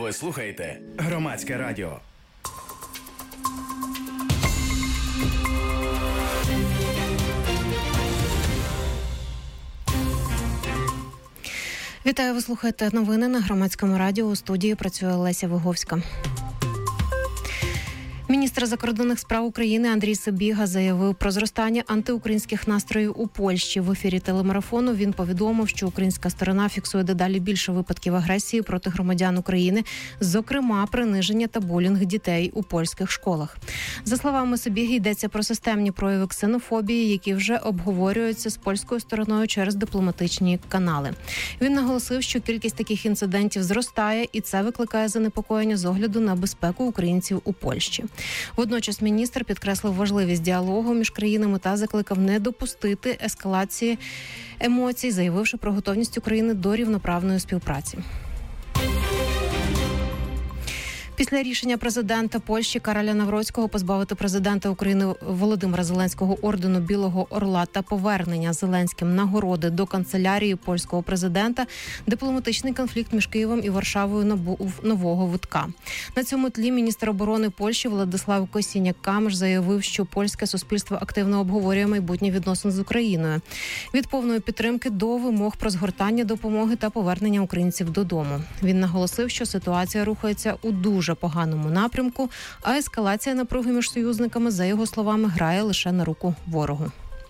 Ви слухаєте Громадське радіо. Вітаю, ви слухаєте новини на Громадському радіо. У студії працює Леся Виговська. Міністр закордонних справ України Андрій Сибіга заявив про зростання антиукраїнських настроїв у Польщі. В ефірі телемарафону він повідомив, що українська сторона фіксує дедалі більше випадків агресії проти громадян України, зокрема приниження та булінг дітей у польських школах. За словами Сибіги, йдеться про системні прояви ксенофобії, які вже обговорюються з польською стороною через дипломатичні канали. Він наголосив, що кількість таких інцидентів зростає, і це викликає занепокоєння з огляду на безпеку українців у Польщі. Водночас міністр підкреслив важливість діалогу між країнами та закликав не допустити ескалації емоцій, заявивши про готовність України до рівноправної співпраці. Після рішення президента Польщі Кароля Навроцького позбавити президента України Володимира Зеленського ордену Білого Орла та повернення Зеленським нагороди до канцелярії польського президента, дипломатичний конфлікт між Києвом і Варшавою набув нового витка. На цьому тлі міністр оборони Польщі Владислав Косіняк-Камиш заявив, що польське суспільство активно обговорює майбутні відносини з Україною. Від повної підтримки до вимог про згортання допомоги та повернення українців додому. Він наголосив, що ситуація рухається у дуже поганому напрямку, а ескалація напруги між союзниками, за його словами, грає лише на руку ворогу.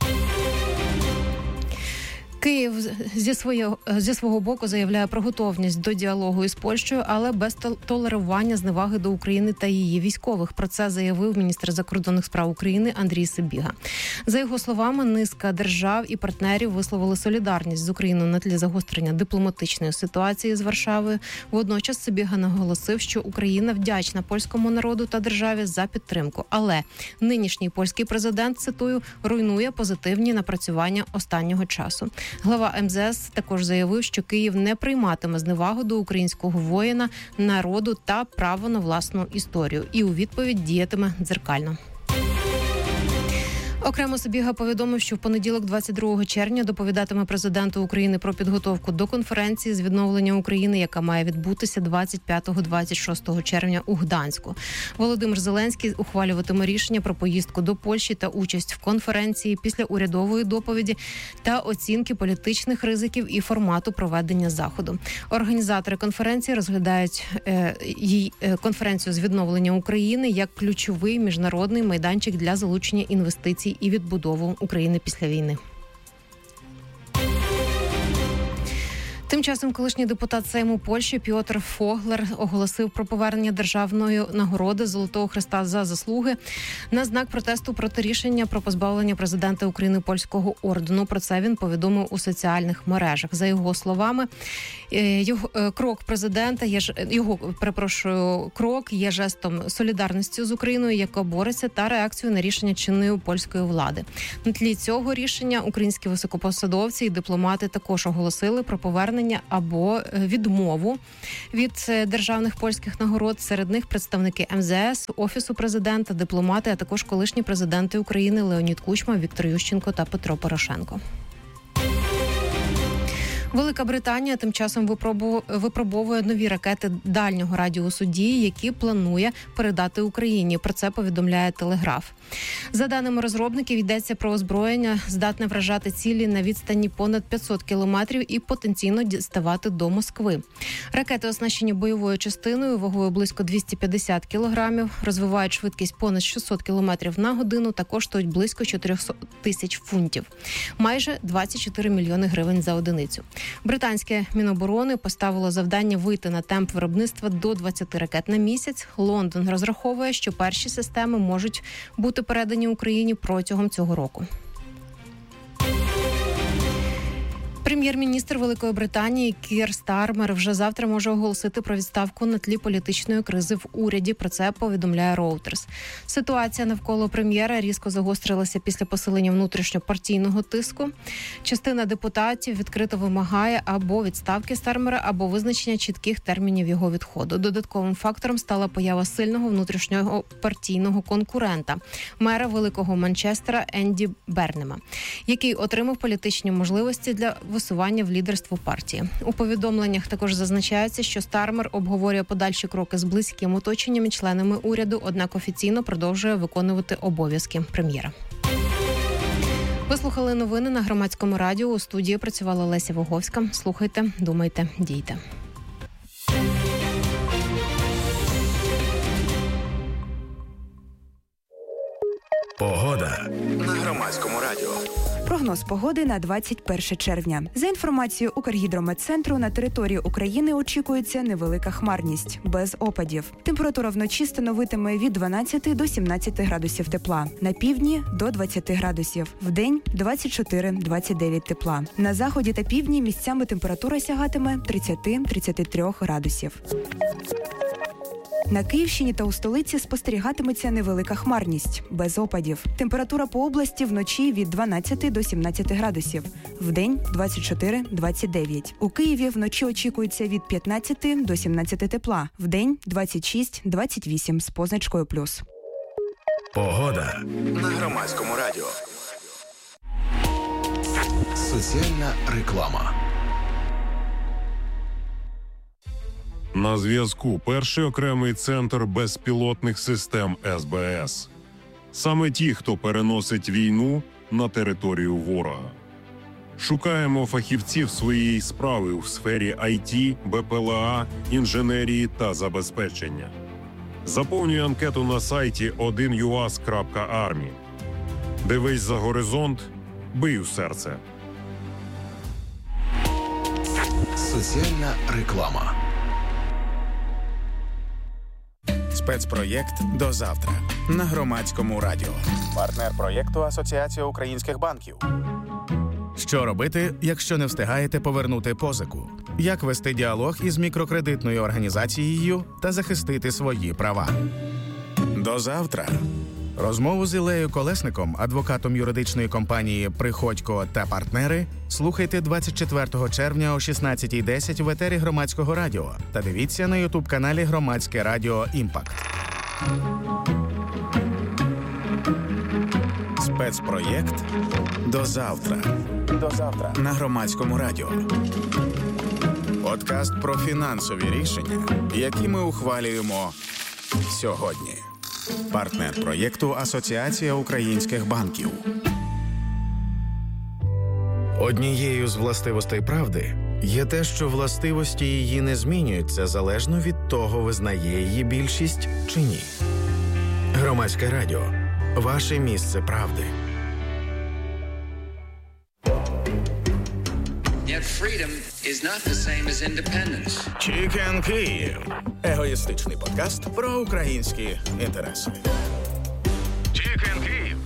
Київ зі свого боку заявляє про готовність до діалогу із Польщею, але без толерування зневаги до України та її військових. Про це заявив міністр закордонних справ України Андрій Сибіга. За його словами, низка держав і партнерів висловили солідарність з Україною на тлі загострення дипломатичної ситуації з Варшавою. Водночас Сибіга наголосив, що Україна вдячна польському народу та державі за підтримку. Але нинішній польський президент, цитую, руйнує позитивні напрацювання останнього часу. Глава МЗС також заявив, що Київ не прийматиме зневагу до українського воїна, народу та право на власну історію. І у відповідь діятиме дзеркально. Окремо Сибіга повідомив, що в понеділок 22 червня доповідатиме президенту України про підготовку до конференції з відновлення України, яка має відбутися 25-26 червня у Гданську. Володимир Зеленський ухвалюватиме рішення про поїздку до Польщі та участь в конференції після урядової доповіді та оцінки політичних ризиків і формату проведення заходу. Організатори конференції розглядають конференцію з відновлення України як ключовий міжнародний майданчик для залучення інвестицій і відбудову України після війни. Тим часом колишній депутат Сейму Польщі Пьотр Фоглер оголосив про повернення державної нагороди Золотого Хреста за заслуги на знак протесту проти рішення про позбавлення президента України польського ордену. Про це він повідомив у соціальних мережах. За його словами, крок є жестом солідарності з Україною, яка бореться, та реакцією на рішення чинної польської влади. На тлі цього рішення українські високопосадовці і дипломати також оголосили про повернення або відмову від державних польських нагород. Серед них представники МЗС, Офісу президента, дипломати, а також колишні президенти України Леонід Кучма, Віктор Ющенко та Петро Порошенко. Велика Британія тим часом випробовує нові ракети дальнього радіусу дії, які планує передати Україні. Про це повідомляє Телеграф. За даними розробників, йдеться про озброєння, здатне вражати цілі на відстані понад 500 кілометрів і потенційно діставати до Москви. Ракети оснащені бойовою частиною вагою близько 250 кілограмів, розвивають швидкість понад 600 кілометрів на годину та коштують близько 400 тисяч фунтів. Майже 24 мільйони гривень за одиницю. Британське Міноборони поставило завдання вийти на темп виробництва до 20 ракет на місяць. Лондон розраховує, що перші системи можуть бути передані Україні протягом цього року. Прем'єр-міністр Великої Британії Кір Стармер вже завтра може оголосити про відставку на тлі політичної кризи в уряді. Про це повідомляє Reuters. Ситуація навколо прем'єра різко загострилася після посилення внутрішньопартійного тиску. Частина депутатів відкрито вимагає або відставки Стармера, або визначення чітких термінів його відходу. Додатковим фактором стала поява сильного внутрішнього партійного конкурента – мера Великого Манчестера Енді Бернема, який отримав політичні можливості для просування в лідерство партії. У повідомленнях також зазначається, що Стармер обговорює подальші кроки з близьким оточенням і членами уряду, однак офіційно продовжує виконувати обов'язки прем'єра. Ви слухали новини на Громадському радіо. У студії працювала Леся Воговська. Слухайте, думайте, дійте. Погода на Громадському радіо. Прогноз погоди на 21 червня. За інформацією Укргідрометцентру, на території України очікується невелика хмарність, без опадів. Температура вночі становитиме від 12 до 17 градусів тепла. На півдні – до 20 градусів. Вдень – 24-29 тепла. На заході та півдні місцями температура сягатиме 30-33 градусів. На Київщині та у столиці спостерігатиметься невелика хмарність, без опадів. Температура по області вночі від 12 до 17 градусів. Вдень – 24-29. У Києві вночі очікується від 15 до 17 тепла. Вдень – 26-28 з позначкою плюс. Погода на Громадському радіо. Соціальна реклама. На зв'язку перший окремий центр безпілотних систем СБС. Саме ті, хто переносить війну на територію ворога. Шукаємо фахівців своєї справи у сфері IT, БПЛА, інженерії та забезпечення. Заповнюй анкету на сайті 1uas.army. Дивись за горизонт, бий у серце. Соціальна реклама. Спецпроєкт «До завтра» на Громадському радіо. Партнер проєкту Асоціація українських банків. Що робити, якщо не встигаєте повернути позику? Як вести діалог із мікрокредитною організацією та захистити свої права? До завтра. Розмову з Іллею Колесником, адвокатом юридичної компанії «Приходько та партнери», слухайте 24 червня о 16:10 в етері Громадського радіо та дивіться на ютуб-каналі Громадське радіо «Імпакт». Спецпроєкт «До завтра». До завтра. На Громадському радіо. Подкаст про фінансові рішення, які ми ухвалюємо сьогодні. Партнер проєкту Асоціація українських банків. Однією з властивостей правди є те, що властивості її не змінюються залежно від того, визнає її більшість чи ні. Громадське радіо. Ваше місце правди. Yet freedom is not the same as independence. Чікен Київ. Егоїстичний подкаст про українські інтереси. Чікен Київ.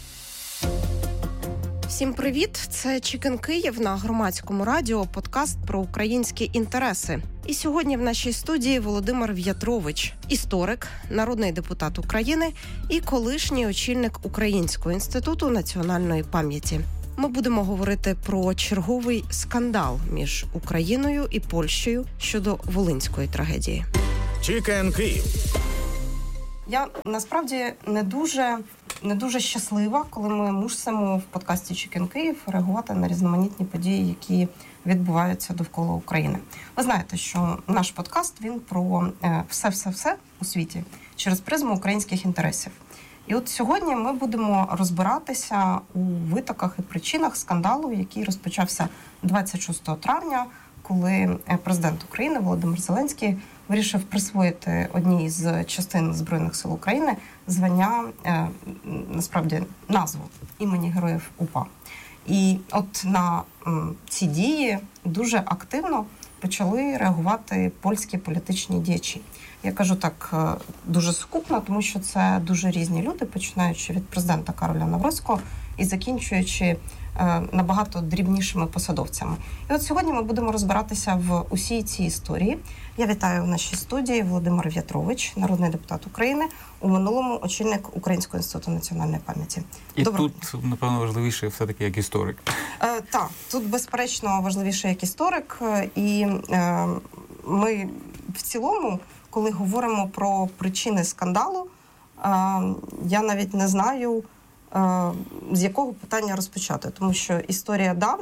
Всім привіт! Це Чікен Київ на Громадському радіо, подкаст про українські інтереси. І сьогодні в нашій студії Володимир В'ятрович, історик, народний депутат України і колишній очільник Українського інституту національної пам'яті. Ми будемо говорити про черговий скандал між Україною і Польщею щодо волинської трагедії. Чікен Київ. Я насправді не дуже щаслива, коли ми мусимо в подкасті «Чікен Київ» реагувати на різноманітні події, які відбуваються довкола України. Ви знаєте, що наш подкаст, він про все-все-все у світі через призму українських інтересів. І от сьогодні ми будемо розбиратися у витоках і причинах скандалу, який розпочався 26 травня, коли президент України Володимир Зеленський вирішив присвоїти одній з частин Збройних сил України звання, насправді, назву імені Героїв УПА. І от на ці дії дуже активно почали реагувати польські політичні діячі. Я кажу так дуже сукупно, тому що це дуже різні люди, починаючи від президента Кароля Навроцького і закінчуючи набагато дрібнішими посадовцями. І от сьогодні ми будемо розбиратися в усій цій історії. Я вітаю в нашій студії Володимир В'ятрович, народний депутат України, у минулому очільник Українського інституту національної пам'яті. І тут, напевно, важливіше все-таки як історик. Так, тут, безперечно, важливіше як історик. І ми в цілому, коли говоримо про причини скандалу, я навіть не знаю, з якого питання розпочати. Тому що історія давня,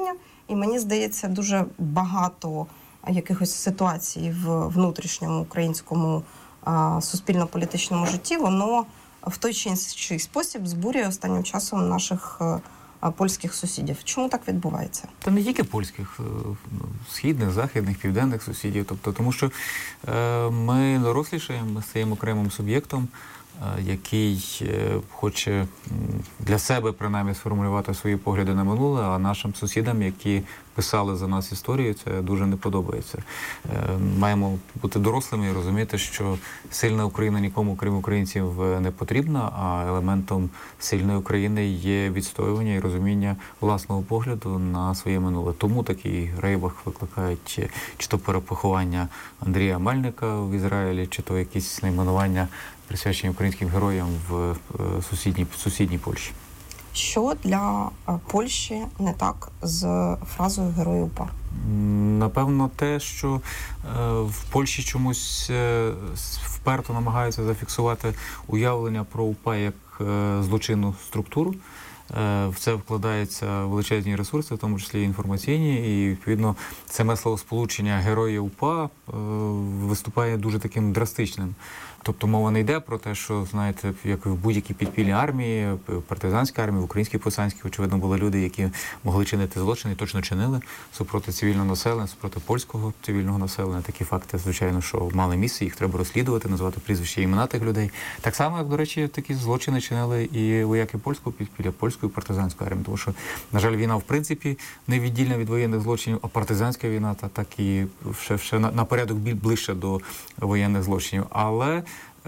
І мені здається, дуже багато якихось ситуацій в внутрішньому українському суспільно-політичному житті, воно в той чи інший спосіб збурює останнім часом наших польських сусідів. Чому так відбувається? Та не тільки польських, східних, західних, південних сусідів. Тобто, тому що ми дорослішаємо, ми стаємо окремим суб'єктом, який хоче для себе, принаймні, сформулювати свої погляди на минуле, а нашим сусідам, які писали за нас історію, це дуже не подобається. Маємо бути дорослими і розуміти, що сильна Україна нікому, крім українців, не потрібна, а елементом сильної України є відстоювання і розуміння власного погляду на своє минуле. Тому такий рейвах викликають чи то перепоховання Андрія Мельника в Ізраїлі, чи то якісь найменування, присвячені українським героям в сусідній Польщі. Що для Польщі не так з фразою «Герої УПА»? Напевно, те, що в Польщі чомусь вперто намагаються зафіксувати уявлення про УПА як злочинну структуру. В це вкладаються величезні ресурси, в тому числі інформаційні, і, відповідно, саме словосполучення «герої УПА» виступає дуже таким драстичним. Тобто мова не йде про те, що, знаєте, як в будь-якій підпільній армії, партизанській армії, в українській повстанській, очевидно, були люди, які могли чинити злочини і точно чинили супроти цивільного населення, супроти польського цивільного населення. Такі факти, звичайно, що мали місце, їх треба розслідувати, називати прізвища і імена тих людей. Так само, як, до речі, такі злочини чинили і вояки польського підпілля, польської партизанської армії. Тому що, на жаль, війна, в принципі, не віддільна від воєнних злочинів, а партизанська війна, так і ще на порядок ближче до воєнних злочинів. Але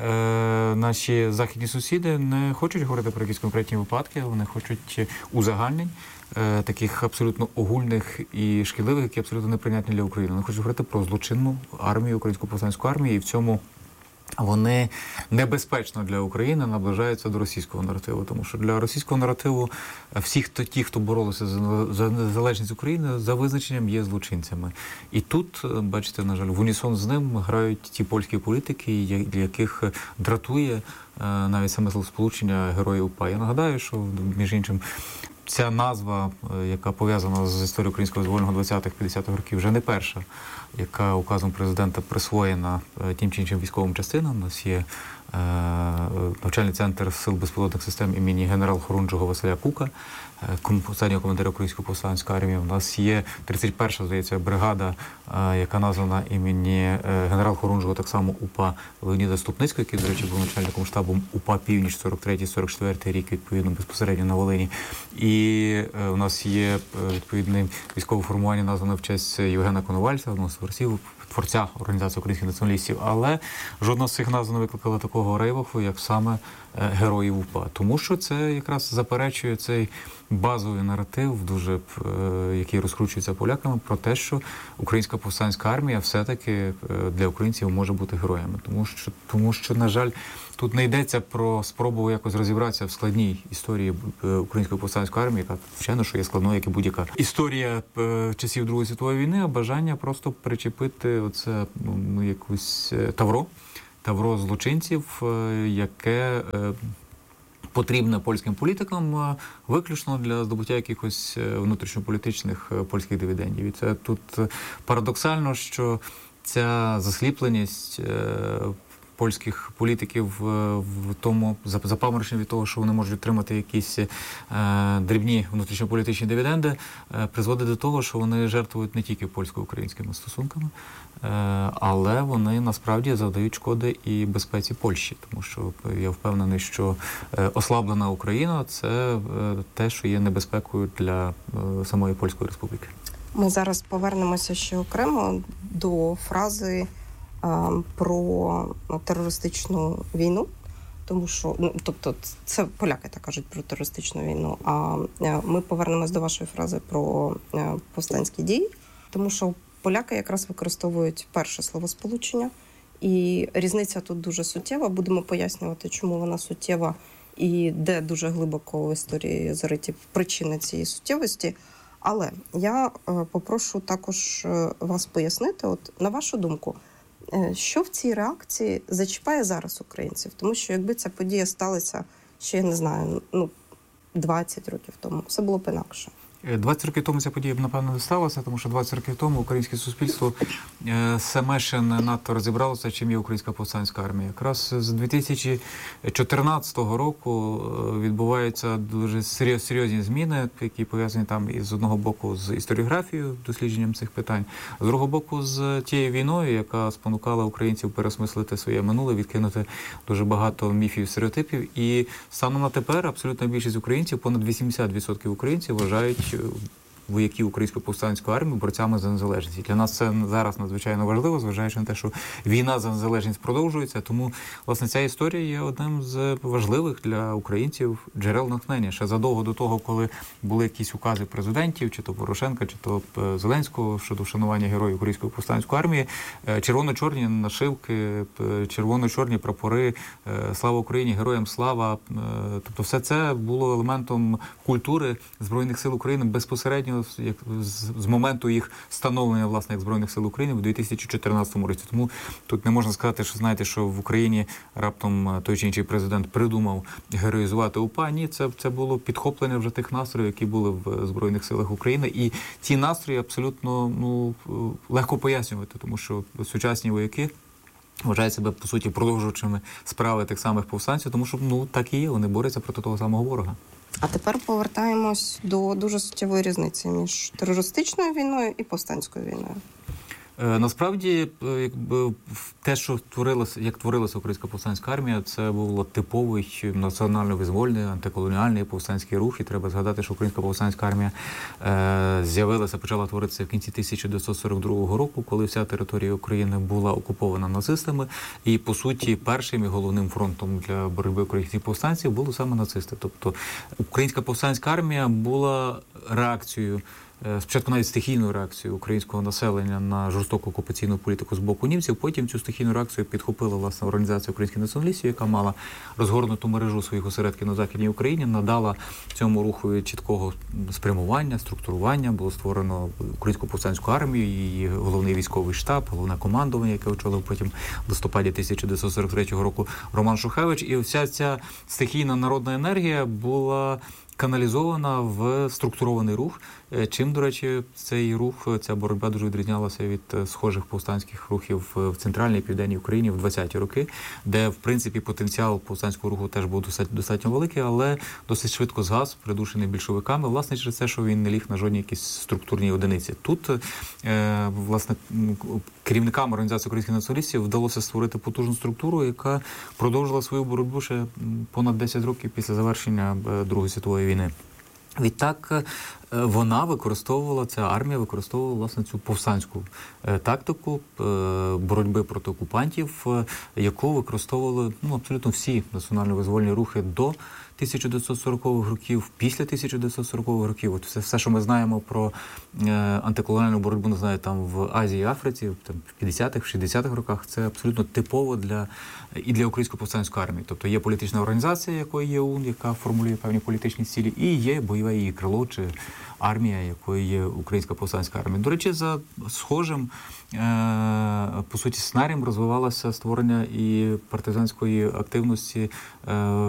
наші західні сусіди не хочуть говорити про якісь конкретні випадки, вони хочуть узагальнень, таких абсолютно огульних і шкідливих, які абсолютно неприйнятні для України. Вони хочуть говорити про злочинну армію, українську повстанську армію, і в цьому вони небезпечно для України наближаються до російського наративу. Тому що для російського наративу всі, хто боролися за незалежність України, за визначенням є злочинцями. І тут, бачите, на жаль, в унісон з ним грають ті польські політики, для яких дратує навіть саме словосполучення «Герої УПА». Я нагадаю, що, між іншим, ця назва, яка пов'язана з історією українського визвольного 20-х-50-х років, вже не перша, яка указом президента присвоєна тим чи іншим військовим частинам. У нас є навчальний центр сил безпілотних систем імені генерал-хорунжого Василя Кука, останнього командира Української повстанської армії. У нас є 31-ша, здається, бригада, яка названа імені генерал-хорунжого так само УПА Леоніда Ступницького, який, до речі, був начальником штабу УПА «Північ» 43-44 рік, відповідно, безпосередньо на Волині. І у нас є відповідне військове формування, назване в честь Євгена Коновальця, творця Організації українських націоналістів, але жодна з цих назв не викликала такого рейваху, як саме героїв УПА. Тому що це якраз заперечує цей базовий наратив, дуже який розкручується поляками, про те, що українська повстанська армія все-таки для українців може бути героями. Тому що, на жаль, тут не йдеться про спробу якось розібратися в складній історії української повстанської армії, яка, звичайно, що є складною, як і будь-яка історія часів Другої світової війни, а бажання просто причепити оце якусь тавро злочинців, яке потрібне польським політикам виключно для здобуття якихось внутрішньополітичних польських дивідендів. І це тут парадоксально, що ця засліпленість польських політиків в тому запаморочення від того, що вони можуть отримати якісь дрібні внутрішньополітичні дивіденди, призводить до того, що вони жертвують не тільки польсько-українськими стосунками, але вони насправді завдають шкоди і безпеці Польщі. Тому що я впевнений, що ослаблена Україна – це те, що є небезпекою для самої Польської Республіки. Ми зараз повернемося ще окремо до фрази про терористичну війну, тому що, тобто, це поляки так кажуть про терористичну війну, а ми повернемось до вашої фрази про повстанські дії, тому що поляки якраз використовують перше словосполучення, і різниця тут дуже суттєва. Будемо пояснювати, чому вона суттєва і де дуже глибоко в історії зариті причини цієї суттєвості. Але я попрошу також вас пояснити, от на вашу думку, що в цій реакції зачіпає зараз українців? Тому що якби ця подія сталася ще, я не знаю, 20 років тому, все було б інакше. 20 років тому ця подія б, напевно, не сталася, тому що 20 років тому українське суспільство саме ще не надто розібралося, чим є Українська повстанська армія. Якраз з 2014 року відбуваються дуже серйозні зміни, які пов'язані там із одного боку з історіографією, дослідженням цих питань, з другого боку з тією війною, яка спонукала українців переосмислити своє минуле, відкинути дуже багато міфів і стереотипів. І станом на тепер абсолютна більшість українців, понад 80% українців вважають вояків Української повстанської армії борцями за незалежність. І для нас це зараз надзвичайно важливо, зважаючи на те, що війна за незалежність продовжується. Тому, власне, ця історія є одним з важливих для українців джерел натхнення. Ще задовго до того, коли були якісь укази президентів, чи то Порошенка, чи то Зеленського щодо вшанування героїв Української повстанської армії, червоно-чорні нашивки, червоно-чорні прапори, слава Україні, героям слава. Тобто все це було елементом культури Збройних сил України безпосередньо з моменту їх становлення, власне, як Збройних сил України в 2014 році. Тому тут не можна сказати, що, знаєте, що в Україні раптом той чи інший президент придумав героїзувати УПА. Ні, це було підхоплення вже тих настроїв, які були в Збройних силах України. І ті настрої абсолютно легко пояснювати, тому що сучасні вояки вважають себе, по суті, продовжувачами справи тих самих повстанців, тому що, так і є, вони борються проти того самого ворога. А тепер повертаємось до дуже суттєвої різниці між терористичною війною і повстанською війною. Насправді, те, що творилася Українська повстанська армія, це було типовий національно-визвольний, антиколоніальний повстанський рух. І треба згадати, що Українська повстанська армія почала творитися в кінці 1942 року, коли вся територія України була окупована нацистами. І, по суті, першим і головним фронтом для боротьби українських повстанців були саме нацисти. Тобто, Українська повстанська армія була реакцією, спочатку навіть стихійною реакцією українського населення на жорстоку окупаційну політику з боку німців, потім цю стихійну реакцію підхопила, власне, організація українських націоналістів, яка мала розгорнуту мережу своїх осередків на Західній Україні, надала цьому руху чіткого спрямування, структурування, було створено Українську повстанську армію, її головний військовий штаб, головне командування, яке очолив потім в листопаді 1943 року Роман Шухевич. І вся ця стихійна народна енергія була каналізована в структурований рух, чим, до речі, цей рух, ця боротьба дуже відрізнялася від схожих повстанських рухів в Центральній і Південній Україні в 20-ті роки, де, в принципі, потенціал повстанського руху теж був достатньо великий, але досить швидко згас, придушений більшовиками, власне, через те, що він не ліг на жодні якісь структурні одиниці. Тут, власне, керівникам організації українських націоналістів вдалося створити потужну структуру, яка продовжила свою боротьбу ще понад 10 років після завершення Другої світової війни. Відтак ця армія використовувала, власне, цю повстанську тактику боротьби проти окупантів, яку використовували абсолютно всі національно-визвольні рухи до 1940-х років, після 1940-х років. От все, що ми знаємо про антиколоніальну боротьбу, не знаю, там в Азії і Африці, там в 50-х, в 60-х роках, це абсолютно типово для Української повстанської армії. Тобто є політична організація, якою є ОУН, яка формулює певні політичні цілі, і є бойове її крило чи армія, якою є Українська повстанська армія. До речі, за схожим, по суті, сценарієм розвивалося створення і партизанської активності